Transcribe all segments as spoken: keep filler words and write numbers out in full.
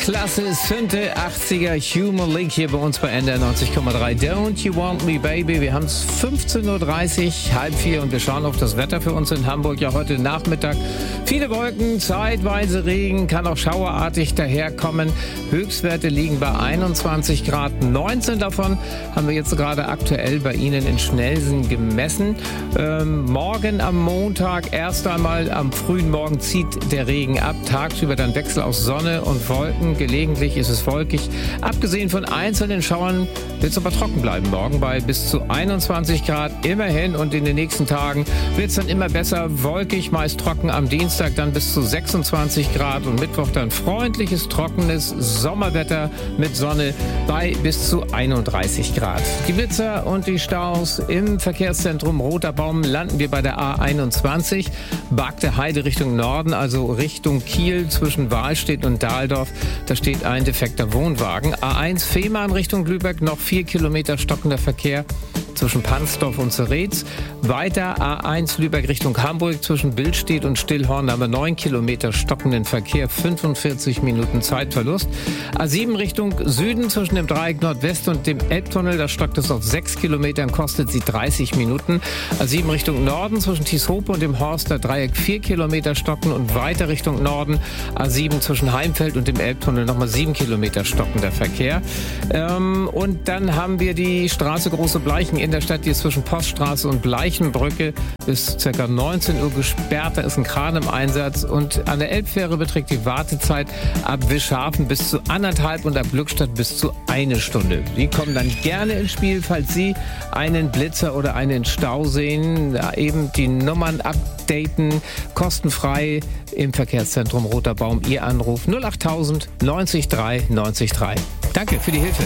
klasse Synte achtziger Human League hier bei uns bei N D R neunzig Komma drei. Don't You Want Me Baby? Wir haben es fünfzehn Uhr dreißig, halb vier und wir schauen auf das Wetter für uns in Hamburg. Ja, heute Nachmittag viele Wolken, zeitweise Regen, kann auch schauerartig daherkommen. Höchstwerte liegen bei einundzwanzig Grad. neunzehn davon haben wir jetzt gerade aktuell bei Ihnen in Schnelsen gemessen. Ähm, morgen am Montag erst einmal am frühen Morgen zieht der Regen ab. Tagsüber dann Wechsel aus Sonne und Wolken. Gelegentlich ist es wolkig. Abgesehen von einzelnen Schauern wird es aber trocken bleiben morgen bei bis zu einundzwanzig Grad immerhin. Und in den nächsten Tagen wird es dann immer besser. Wolkig, meist trocken am Dienstag dann bis zu sechsundzwanzig Grad und Mittwoch dann freundliches, trockenes Sommerwetter mit Sonne bei bis zu einunddreißig Grad. Die Blitzer und die Staus im Verkehrszentrum Roter Baum landen wir bei der A einundzwanzig. Bagde Heide Richtung Norden, also Richtung Kiel zwischen Wahlstedt und Dahldorf. Da steht ein defekter Wohnwagen. A eins Fehmarn Richtung Lübeck, noch vier Kilometer stockender Verkehr zwischen Pansdorf und Zeretz. Weiter A eins Lübeck Richtung Hamburg zwischen Billstedt und Stillhorn haben wir neun Kilometer stockenden Verkehr, fünfundvierzig Minuten Zeitverlust. A sieben Richtung Süden zwischen dem Dreieck Nordwest und dem Elbtunnel, da stockt es auf sechs Kilometern, kostet sie dreißig Minuten. A sieben Richtung Norden zwischen Tieshope und dem Horster Dreieck vier Kilometer stocken und weiter Richtung Norden. A sieben zwischen Heimfeld und dem Elbtunnel nochmal sieben Kilometer stockender Verkehr. Ähm, und dann haben wir die Straße Große Bleichen in der Stadt, die ist zwischen Poststraße und Bleichenbrücke bis ca. neunzehn Uhr gesperrt. Da ist ein Kran im Einsatz und an der Elbfähre beträgt die Wartezeit ab Wischhafen bis zu anderthalb und ab Glückstadt bis zu eine Stunde. Die kommen dann gerne ins Spiel, falls Sie einen Blitzer oder einen Stau sehen. Da eben die Nummern updaten, kostenfrei im Verkehrszentrum Roter Baum. Ihr Anruf null achttausend neunzig drei neunzig drei. Danke für die Hilfe.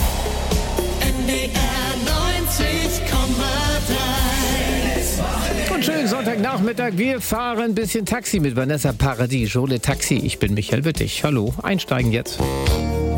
Und schönen Sonntagnachmittag. Wir fahren ein bisschen Taxi mit Vanessa Paradis, Jole Taxi. Ich bin Michael Wittig. Hallo, einsteigen jetzt.